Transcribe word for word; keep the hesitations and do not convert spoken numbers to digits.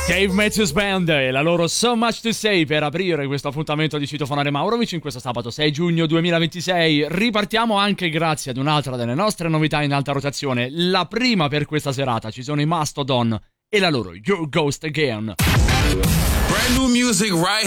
Dave Matthews Band e la loro So Much To Say per aprire questo appuntamento di Citofonare Maurovic in questo sabato sei giugno duemilaventisei. Ripartiamo anche grazie ad un'altra delle nostre novità in alta rotazione, la prima per questa serata. Ci sono i Mastodon e la loro Your Ghost Again. Brand new music right